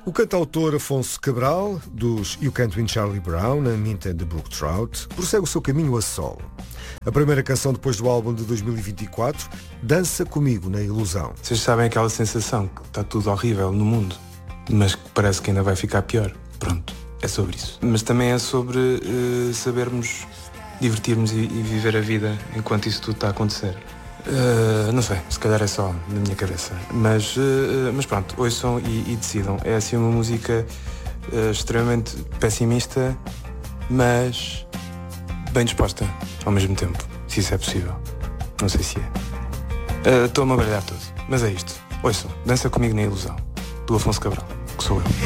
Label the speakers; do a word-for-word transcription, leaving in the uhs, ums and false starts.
Speaker 1: O cantautor Afonso Cabral, dos You Can't Win Charlie Brown, a Minta de Brook Trout, prossegue o seu caminho a solo. A primeira canção depois do álbum de dois mil e vinte e quatro, Dança Comigo na Ilusão.
Speaker 2: Vocês sabem aquela sensação que está tudo horrível no mundo, mas que parece que ainda vai ficar pior. Pronto, é sobre isso. Mas também é sobre uh, sabermos divertirmos e, e viver a vida enquanto isso tudo está a acontecer. Uh, não sei, se calhar é só na minha cabeça. Mas, uh, mas pronto, ouçam e, e decidam. É assim uma música uh, extremamente pessimista, mas bem disposta ao mesmo tempo, se isso é possível. Não sei se é. Uh, Estou-me a baralhar todo, mas é isto. Ouçam, Dança Comigo na Ilusão, do Afonso Cabral, que sou eu.